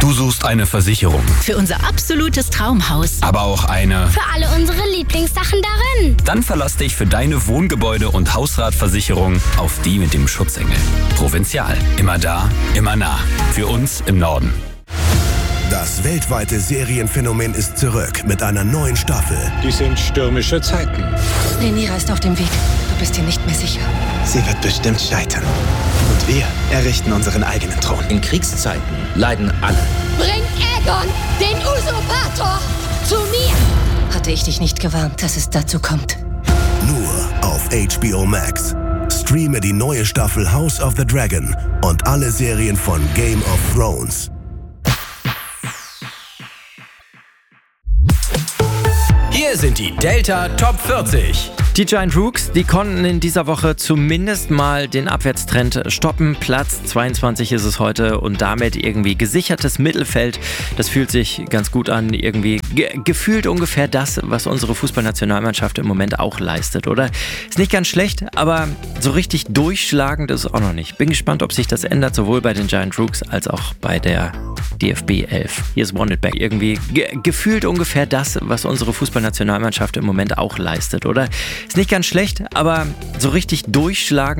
Du suchst eine Versicherung, Für unser absolutes Traumhaus. aber auch eine. Für alle unsere Lieblingssachen darin. Dann verlass dich für deine Wohngebäude- und Hausratversicherung auf die mit dem Schutzengel. Provinzial. Immer da, immer nah. Für uns im Norden. Das weltweite Serienphänomen ist zurück mit einer neuen Staffel. Dies sind stürmische Zeiten. Rhaenyra ist auf dem Weg. Du bist dir nicht mehr sicher. Sie wird bestimmt scheitern. Und wir errichten unseren eigenen Thron. In Kriegszeiten leiden alle. Bring Aegon, den Usurpator, zu mir. Hatte ich dich nicht gewarnt, dass es dazu kommt. Nur auf HBO Max. Streame die neue Staffel House of the Dragon und alle Serien von Game of Thrones. Hier sind die Delta Top 40. Die Giant Rooks, die konnten in dieser Woche zumindest mal den Abwärtstrend stoppen. Platz 22 ist es heute und damit irgendwie gesichertes Mittelfeld. Das fühlt sich ganz gut an, irgendwie gefühlt ungefähr das, was unsere Fußballnationalmannschaft im Moment auch leistet, oder? Ist nicht ganz schlecht, aber so richtig durchschlagend ist es auch noch nicht. Bin gespannt, ob sich das ändert, sowohl bei den Giant Rooks als auch bei der DFB 11. Hier ist Wanted Back. Irgendwie gefühlt ungefähr das, was unsere Fußballnationalmannschaft im Moment auch leistet, oder? Ist nicht ganz schlecht, aber so richtig durchschlagen